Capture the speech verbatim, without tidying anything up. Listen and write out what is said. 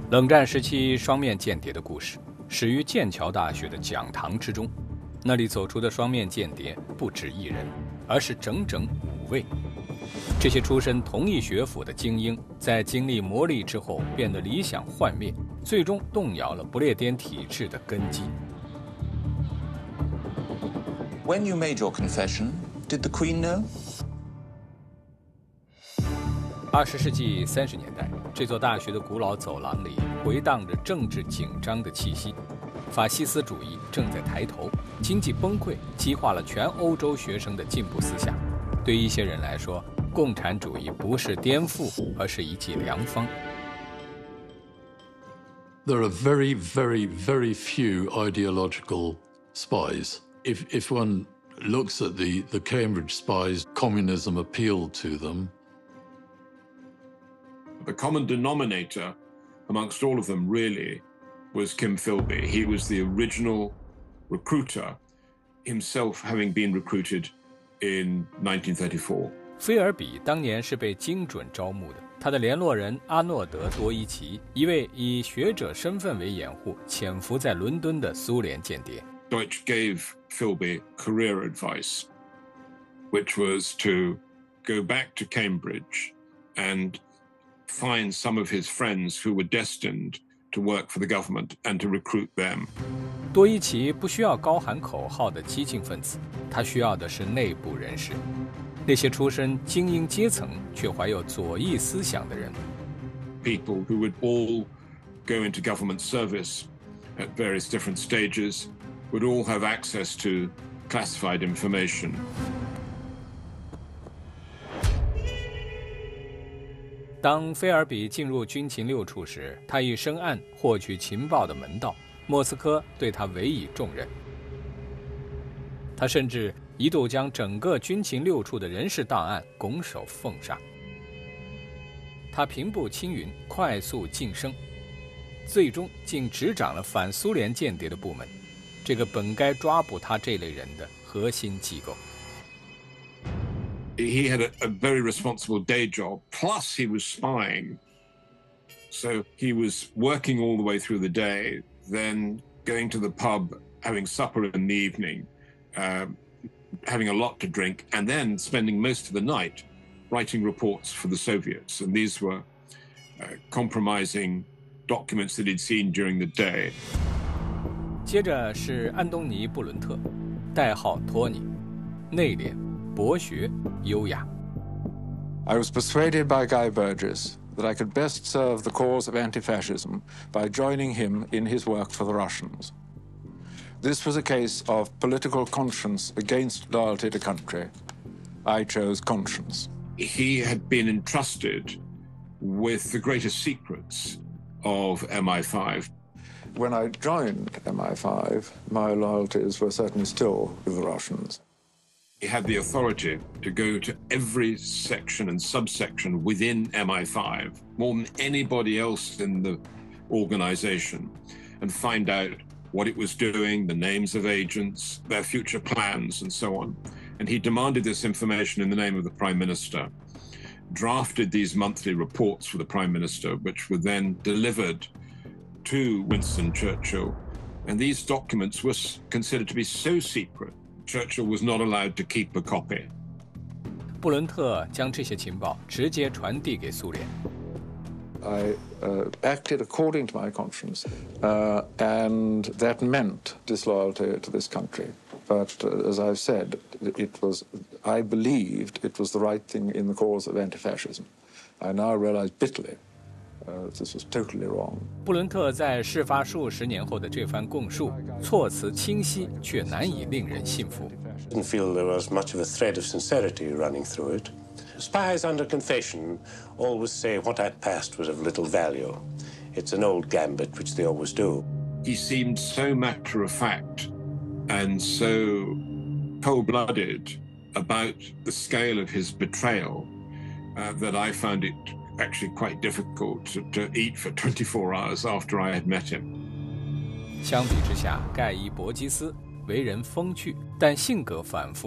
冷战时期双面间谍的故事始于剑桥大学的讲堂之中，那里走出的双面间谍不止一人，而是整整五位。这些出身同一学府的精英，在经历磨砺之后变得理想幻灭，最终动摇了不列颠体制的根基。 When you made your confession, did the Queen know? 二十世纪三十年代，这座大学的古老走廊里回荡着政治紧张的气息，法西斯主义正在抬头，经济崩溃激化了全欧洲学生的进步思想。对一些人来说，共产主义不是颠覆，而是一剂良方。 There are very, very, very few ideological spies. If if one looks at the the Cambridge spies, communism appealed to them. The common denominator amongst all of them really was Kim Philby. He was the original recruiter, himself having been recruited in nineteen thirty-four. 菲尔比当年是被精准招募的，他的联络人阿诺德·多伊奇，一位以学者身份为掩护潜伏在伦敦的苏联间谍。 Deutsch gave Philby career advice, which was to go back to Cambridge and find some of his friends who were destined to work for the government and to recruit them. 多伊奇不需要高喊口号的激进分子，他需要的是内部人士，那些出身精英阶层却怀有左翼思想的人。 People who would all go into government service at various different stages would all have access to classified information. 当菲尔比进入军情六处时，他已深谙获取情报的门道，莫斯科对他委以重任。他甚至一度将整个军情六处的人事档案拱手奉上。他平步青云，快速晋升，最终竟执掌了反苏联间谍的部门，这个本该抓捕他这类人的核心机构。 He had a, a very responsible day job, plus he was spying. So he was working all the way through the day, then going to the pub, having supper in the evening, uh, having a lot to drink, and then spending most of the night writing reports for the Soviets. And these were uh, compromising documents that he'd seen during the day. 接着是安东尼·布伦特，代号托尼，内敛、博学、优雅。 I was persuaded by Guy Burgess that I could best serve the cause of anti-fascism by joining him in his work for the Russians. This was a case of political conscience against loyalty to country. I chose conscience. He had been entrusted with the greatest secrets of M I five. When I joined M I five, my loyalties were certainly still with the Russians. He had the authority to go to every section and subsection within M I five, more than anybody else in the organization, and find out what it was doing, the names of agents, their future plans, and so on. And he demanded this information in the name of the Prime Minister, drafted these monthly reports for the Prime Minister, which were then delivered to Winston Churchill. And these documents were considered to be so secret, Churchill was not allowed to keep a copy. 布伦特将这些情报直接传递给苏联。 I uh, acted according to my conscience, uh, and that meant disloyalty to this country. But uh, as I've said, it was, I believed it was the right thing in the cause of anti-fascism. I now realize bitterly uh, this was totally wrong. 布伦特在事发数十年后的这番供述，措辞清晰却难以令人信服。 I didn't feel there was much of a thread of sincerity running through it. Spies under confession always say what had passed was of little value. It's an old gambit which they always do. He seemed so matter-of-fact and so cold-blooded about the scale of his betrayal uh, that I found it actually quite difficult to, to eat for twenty-four hours after I had met him. 相比之下，盖伊·伯基斯为人风趣，但性格反复。